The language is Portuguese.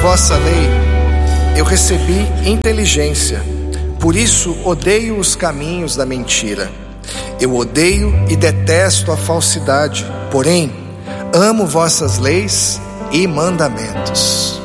vossa lei eu recebi inteligência, por isso odeio os caminhos da mentira. Eu odeio e detesto a falsidade, porém amo vossas leis e mandamentos.